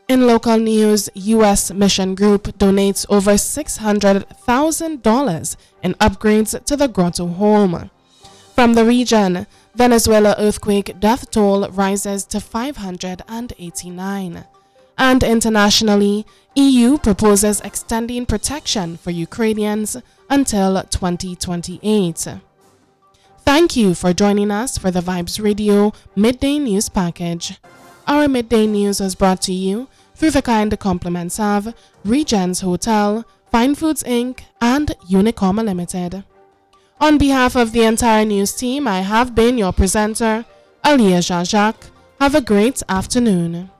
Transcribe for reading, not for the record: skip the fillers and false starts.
In local news, U.S. Mission Group donates over $600,000 in upgrades to the Grotto home. From the region, Venezuela earthquake death toll rises to 589. And internationally, EU proposes extending protection for Ukrainians until 2028. Thank you for joining us for the Vibes Radio Midday News Package. Our midday news was brought to you through the kind compliments of Regents Hotel, Fine Foods Inc., and Unicoma Limited. On behalf of the entire news team, I have been your presenter, Aliyah Jean-Jacques. Have a great afternoon.